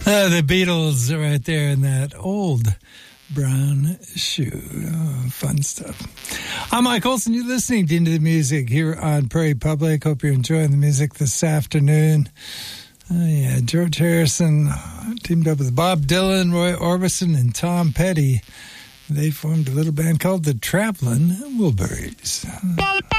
The Beatles right there in that old brown shoe. Oh, fun stuff. I'm Mike Olson. You're listening to Into the Music here on Prairie Public. Hope you're enjoying the music this afternoon. George Harrison teamed up with Bob Dylan, Roy Orbison, and Tom Petty. They formed a little band called the Traveling Wilburys.